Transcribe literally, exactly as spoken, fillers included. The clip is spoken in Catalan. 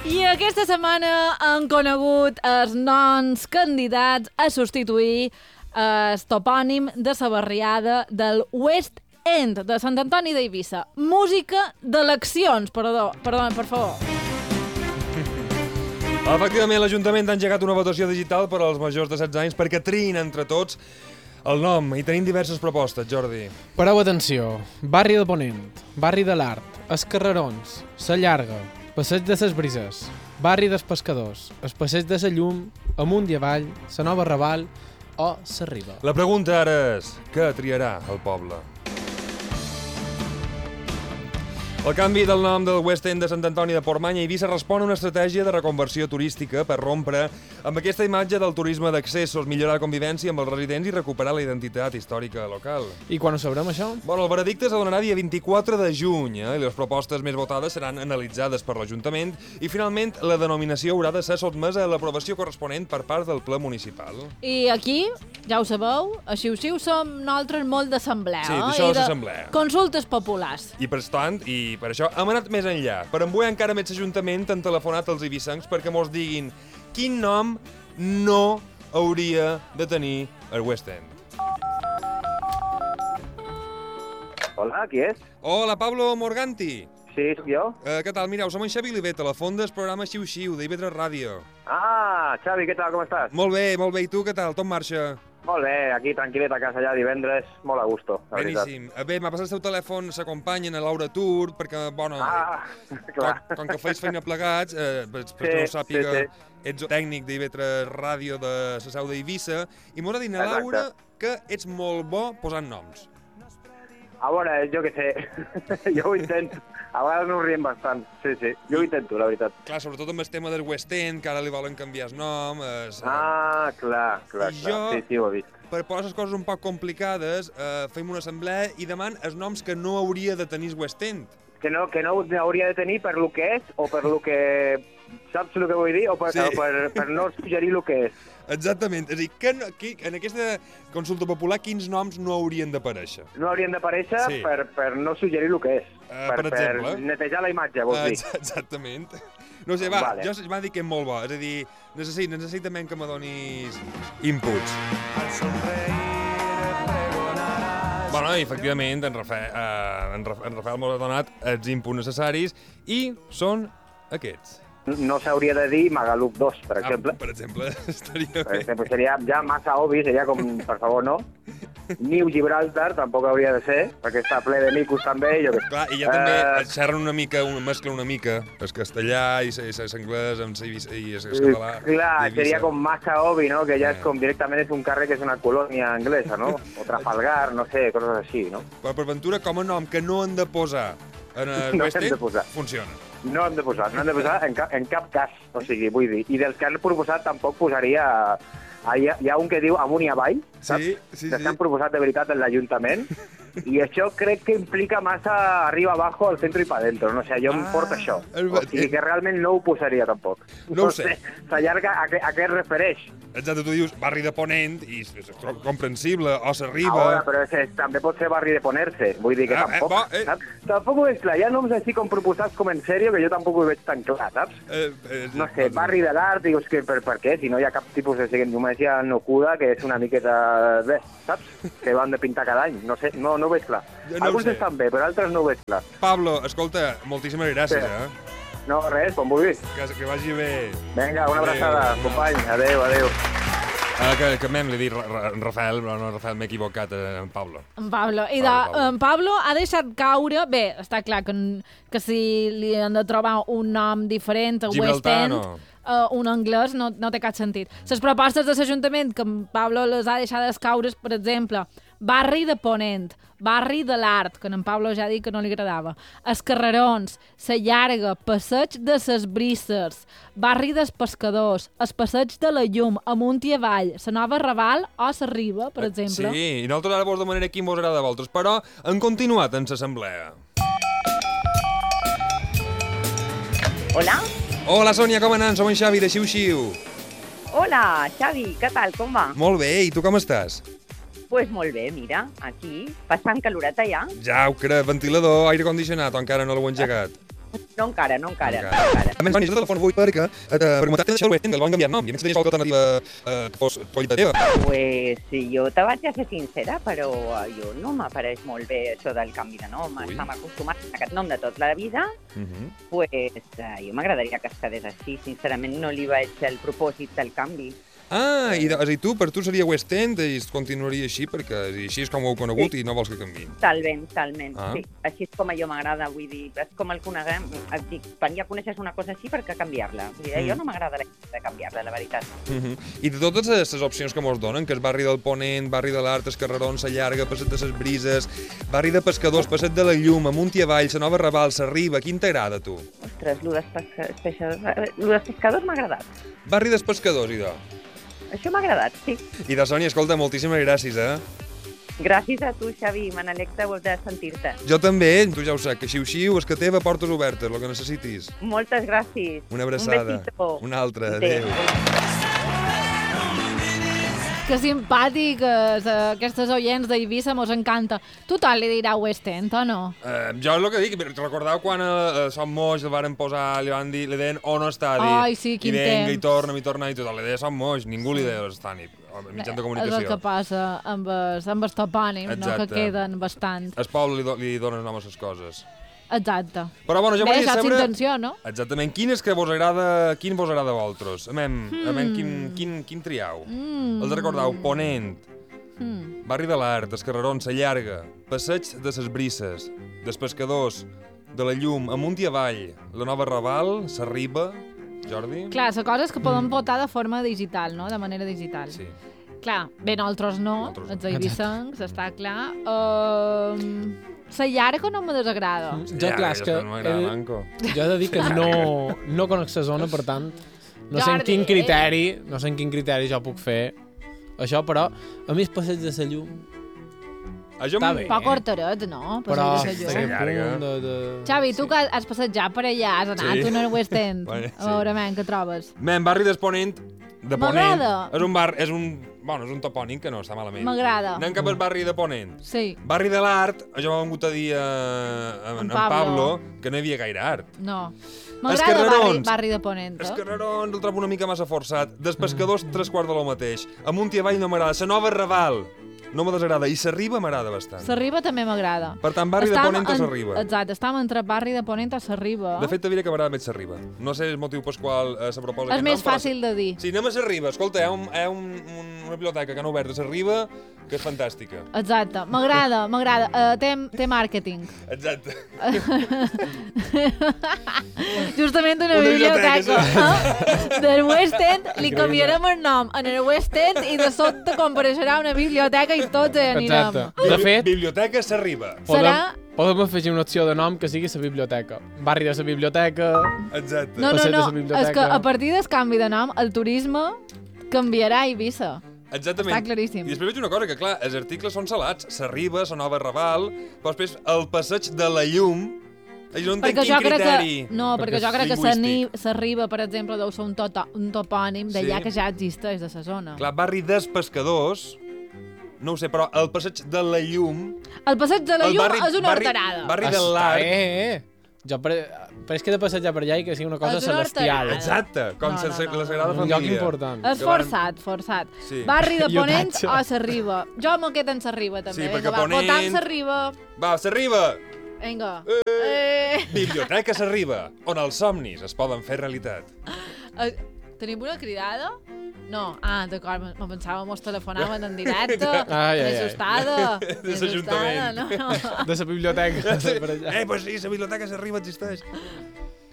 I aquesta setmana han conegut els noms candidats a substituir el topònim de la barriada del West End de Sant Antoni d'Eivissa. Música d'eleccions, perdó, perdó, per favor. Efectivament, l'Ajuntament ha engegat una votació digital per als majors de setze anys perquè triïn entre tots el nom. I tenim diverses propostes, Jordi. Pareu atenció. Barri de Ponent, Barri de l'Art, Els Carrerons, Sa Llarga, Passeig de ses Brises, Barri dels Pescadors, El Passeig de sa Llum, Amunt i Avall, Sa Nova Raval o Sa Riba. La pregunta ara és, què triarà el poble? El canvi del nom del West End de Sant Antoni de Portmany a Eivissa respon a una estratègia de reconversió turística per rompre amb aquesta imatge del turisme d'accessos, millorar la convivència amb els residents i recuperar la identitat històrica local. I quan ho sabrem, això? Bueno, el veredicte s'adonarà dia vint-i-quatre de juny, eh? I les propostes més votades seran analitzades per l'Ajuntament i, finalment, la denominació haurà de ser sotmesa a l'aprovació corresponent per part del ple municipal. I aquí, ja ho sabeu, a Xiu-Xiu som nosaltres molt d'assemblea. Sí, eh? d'això I és assemblea. Consultes populars. I per tant, i per això hem anat més enllà. Per embuir encara més l'Ajuntament han telefonat als eivissencs perquè mos diguin quin nom no hauria de tenir el West End. Hola, qui és? Hola, Pablo Morganti. Sí, sóc jo. Uh, què tal? Mireu, som en Xavi Oliver, telefon del programa Xiu-Xiu, d'I V tres Ràdio. Ah, Xavi, què tal, com estàs? Molt bé, molt bé. I tu, què tal? Tot marxa? Molt bé, aquí tranquil·let a casa ja divendres, molt a gusto, la veritat. Beníssim. A bé, m'ha passat el seu telèfon, s'acompanyen a Laura Tur, perquè, bueno, Ah, clar. com, com que feis feina plegats, eh, per, per Sí, que no ho sàpiga, sí, ets tècnic d'I V tres Ràdio de la seu d'Eivissa, i m'ho ha dit a Exacte. Laura que ets molt bo posant noms. A veure, jo què sé, jo ho intento. A vegades no riem bastant, sí, sí, jo ho intento, la veritat. Clar, sobretot amb el tema del West End, que ara li volen canviar el nom. Es, Ah, clar, clar, I clar, jo- sí, sí, ho he vist. Per posar les coses un poc complicades, eh, fem una assemblea i deman els noms que no hauria de tenir el West End. Que no, que no hauria de tenir per lo que és, o per lo que... Saps el que vull dir? O per, Sí. o per, per no suggerir el que és. Exactament. És a dir, que, no, que en aquesta consulta popular quins noms no haurien d'aparèixer? No haurien d'aparèixer Sí. per, per no suggerir el que és. Eh, per, per exemple? Per netejar la imatge, vols dir. Ex- Exactament. No sé, va, Vale. jo m'ha dit que és molt bo. És a dir, necessit, necessitament que me donis inputs. Bueno, i efectivament, en Rafael, eh, en Rafael, en Rafael m'ha donat els inputs necessaris i són aquests. No s'hauria de dir Magaluf dos, per exemple. Ah, per exemple, estaria Per bé. exemple, seria ja massa obvi, seria com, per favor, no. Niu Gibraltar tampoc hauria de ser, perquè està ple de micos també, jo què sé. Clar, i ja també Eh, es xerren una mica, una mescla una mica, el castellà i l'anglès amb la i el català. Clar, d'Eivissa. seria com massa obvi, no? Que ja Eh. és com directament és un carrer que és una colònia anglesa, no? O Trafalgar, no sé, coses així, no? Però per ventura, com a nom que no han de posar en el No West hem de End, posar. funciona. No hem de posar, no hem de posar en cap, en cap cas, o sigui, vull dir. I dels que han proposat tampoc posaria... Ah, Hi ha, hi ha un que diu amunt i avall, saps? Sí, sí, que sí. s'han proposat de veritat en l'Ajuntament, i això crec que implica massa arriba abajo, al centro i pa dentro, no sé, jo em Ah, porta això. el- O sigui que realment no ho posaria tampoc. No ho sé. S'allarga a, què- a què es refereix. Exacte, tu dius barri de Ponent i és, és comprensible, o A s'arriba... veure, però és, és, també pot ser barri de poner-se, vull dir que Ah, eh, tampoc, va, eh. saps? Tampoc ho veig clar, hi ha noms així com proposats com en sèrio que jo tampoc ho veig tan clar, saps? Eh, eh, No sé, barri de l'art, dius que per, per què? Si no hi ha cap tipus de seguiment, només hi ha Nocuda, que és una miqueta bé, saps? Que van de pintar cada any, no sé, no, no ho veig clar. Jo no ho Alguns sé. estan bé, però altres no ho veig clar. Pablo, escolta, moltíssimes gràcies, Sí. eh? No, res, com vulguis. Que, que vagi bé. Vinga, una Adéu. abraçada, company, adeu, adeu. Ah, que, que m'hem dit Ra- Ra- Rafael, però no, Rafael, m'he equivocat, eh, en Pablo. En Pablo. I de, Pablo, Pablo. en Pablo ha deixat caure... Bé, està clar que, que si li han de trobar un nom diferent a West Gibraltar, End, no. uh, un anglès, no, no té cap sentit. Les propostes de l'Ajuntament que en Pablo les ha deixades caure, per exemple, barri de Ponent, barri de l'Art, que en Pablo ja ha dit que no li agradava, Els Carrerons, Sa Llarga, Passeig de ses Brises, barri dels Pescadors, El Passeig de la Llum, Amunt i Avall, Sa Nova Raval o Sa Riba, per exemple. Sí, i nosaltres ara vos demanaré quin vos agrada a vosaltres, però han continuat en l'assemblea. Hola. Hola, Sònia, com anem? Som en Xavi de Xiu-Xiu. Hola, Xavi, què tal, com va? Molt bé, i tu com estàs? Pues molt bé, mira, aquí, bastant caloreta ja. Ja ho crec, ventilador, aire condicionat, o encara no l'heu engegat? No encara, no encara. Encara. No encara. A més, Toni, jo te telefono avui perquè eh, per comentar això del West End, que el van canviar nom, i a més tenies qualque alternativa eh, que fos collita teva. Pues sí, jo te vaig a ser sincera, però a jo no m'apareix molt bé això del canvi de nom. Ui. Estem acostumats a aquest nom de tota la vida, Uh -huh. pues eh, jo m'agradaria que es quedés així. Sincerament no li veig el propòsit del canvi. Ah, i, de, és a dir, tu, per tu seria West End i es continuaria així, perquè és, així és com ho heu conegut Sí. i no vols que canviï. Talment, talment, Ah. sí. Així és com a jo m'agrada, vull dir, és com el coneguem. Et dic, quan ja coneixes una cosa així, per què canviar-la? Vull dir, Mm. jo no m'agrada la idea de canviar-la, la veritat. Uh -huh. I de totes les opcions que mos donen, que és barri del Ponent, barri de l'Art, es Carrerons, la Llarga, Passeig de les Brises, barri de Pescadors, Passeig de la Llum, amunt i avall, la Nova Raval, la Riba, quin t'agrada, tu? Ostres, lo dels, pesca... peixadors, eh, lo dels pescadors m'ha agradat. Barri dels Pescadors, idò. Això m'ha agradat, sí. I de Sònia, escolta, moltíssimes gràcies, eh? Gràcies a tu, Xavi, me n'alegre de sentir-te. Jo també, tu ja ho saps, que xiu-xiu, és que teva, portes obertes, el que necessitis. Moltes gràcies. Una abraçada. Un besito. Una altra, Adéu. adéu. Que simpàtiques, eh, aquestes oients d'Eivissa, mos encanta. Tothom li dirà West End, o no? Uh, jo és el que dic, recordeu quan a, a Som Moix el varen posar, li van dir, li deien on està, Ai, sí, quin i venga, temps. i torna, i torna, i tot, li deia Som Moix, ningú li deia l'Estànip, mitjans de És comunicació. el que passa amb els, amb els topònims, no? Que Exacte. queden bastant. El poble li, do, li dona nom a les coses. Exacte. Però bueno, jo Bé, volia saps saber... intenció, no? Exactament, quin és que vos agrada, quin vos agrada a vosaltres? Amem, mm. amem, quin, quin, quin triau? Mm. El de recordeu, Ponent, Mm. barri de l'Art, es Carrerons, la Llarga, Passeig de ses Brises, des Pescadors, de la Llum, amunt i avall, la Nova Raval, la Riba, Jordi? Clar, la cosa és que podem votar de forma digital, no? De manera digital. Sí. Clar, bé, nosaltres no, Nosaltres no. els eivissencs, està clar. Uh, la llarga no me desagrada. Jo, clar, és que no m'agrada, el- manco. jo he de dir que no, no conec la zona, per tant, no sé en Jordi, quin criteri, no sé en quin criteri jo puc fer això, però a mi el passeig de la llum Ah, jo està em- bé. Poc horteret, no? Però Passeig de sí, la aquell llum. llarga. punt de, de... Xavi, tu que has passejat per allà, has anat Sí. sí. al West End. Vale, A veure, men, què trobes? Men, barri d'Esponent, de Ponent, M'agrada. és un bar, és un, bueno, és un topònim que no està malament. M'agrada. Anem cap al barri de Ponent. Sí, Barri de l'Art, jo m'ha vengut a dir a, a, En en Pablo. Pablo que no hi havia gaire art. no. M'agrada barri, Carrerons. barri de Ponent. Els Eh? Carrerons el trobo una mica massa forçat. Des Pescadors, tres quarts de lo mateix. Amunt i avall no m'agrada. La Nova Raval no me desagrada. I la Riba m'agrada bastant. La Riba també m'agrada. Per tant, barri de Estàvem Ponent a la en- Riba. Exacte, estàvem entre barri de Ponent a la Riba. De fet, te diré que m'agrada més la Riba. No sé el motiu pel qual eh, se proposa és aquest més nom, però- fàcil de dir. Sí, anem a la Riba. Escolta, hi ha, un, hi ha un, un, una biblioteca que han obert a la Riba que és fantàstica. Exacte, m'agrada, m'agrada. Uh, té, té màrqueting. Exacte. Justament una, Una biblioteca. biblioteca, Eh? Del West End li canviarem el nom en el West End i de sobte compareixerà una biblioteca i tots hi anirem. Exacte. De fet, Biblioteca a la Riba. podem, Serà- podem afegir una opció de nom que sigui la biblioteca. Barri de la biblioteca... Exacte. No, no, Passeig de no, la biblioteca. és que a partir del canvi de nom, el turisme canviarà a Eivissa. Exactament. Està claríssim. I després veig una cosa, que clar, els articles són salats. La Riba, la Nova Raval, però després el passeig de la Llum... Jo no entenc Perquè jo quin crec criteri. que, no, perquè, Perquè jo és crec que sa, ni, lingüístic. sa Riba, per exemple, deu ser un, toto, un topònim d'allà Sí. que ja existeix de sa zona. Clar, barri dels pescadors... No ho sé, però el passeig de la Llum... El passeig de la el Llum barri, és una barri, horterada. Barri de Està l'Art... bé, eh? Jo pre... però és que he de passejar per allà i que sigui una cosa És una celestial. horterada. Exacte, com No, no, no, no, no, la Sagrada Un Família. lloc important. És que varen- forçat, forçat. Sí. Barri de I Ponent otatge. o sa Riba. Jo m'ho quedo en sa Riba, també. Sí, Vinga, perquè va, Ponent- votam sa Riba. Va, la Riba! Vinga. Eh. Biblioteca a la Riba, on els somnis es poden fer realitat. Eh, tenim una cridada? No. Ah, d'acord, me me pensava mos telefonaven en directe. Ai, ai, M'he ai. assustada. De M'he l'Ajuntament. assustada, no, no. De la biblioteca. per allà. Eh, pues sí, la biblioteca a la Riba existeix.